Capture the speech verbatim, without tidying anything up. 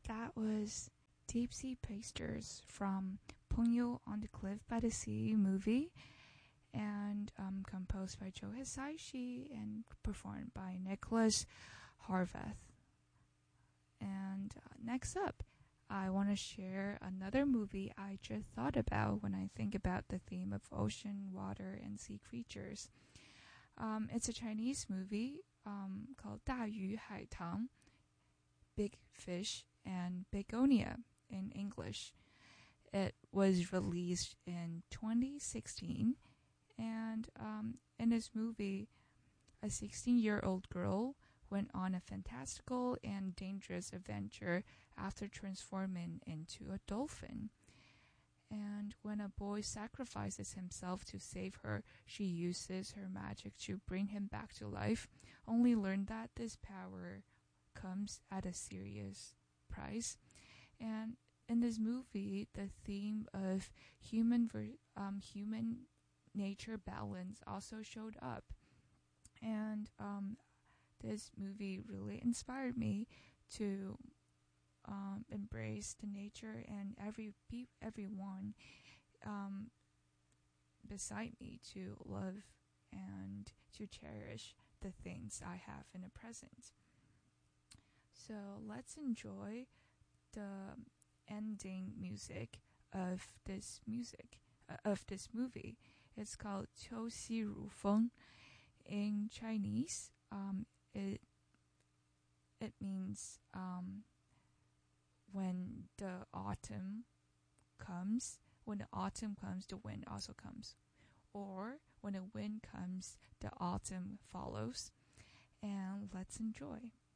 That was Deep Sea Pastures from Pengyu on the Cliff by the Sea movie, and um, composed by Joe Hisaishi and performed by Nicholas Harvath. And uh, next up, I want to share another movie I just thought about when I think about the theme of ocean, water, and sea creatures. Um, it's a Chinese movie um, called 大鱼海棠, Big Fish and Begonia in English. It was released in twenty sixteen, and um, in this movie, a sixteen-year-old girl went on a fantastical and dangerous adventure after transforming into a dolphin. And when a boy sacrifices himself to save her, she uses her magic to bring him back to life, only learn that this power comes at a serious price. And in this movie, the theme of human ver- um, human nature balance also showed up. And um, this movie really inspired me to um, embrace the nature and every pe- everyone um, beside me, to love and to cherish the things I have in the present. So let's enjoy the ending music of this music uh, of this movie. It's called 秋夕如风. In Chinese, um, it it means um, when the autumn comes. When the autumn comes, the wind also comes. Or when the wind comes, the autumn follows. And let's enjoy.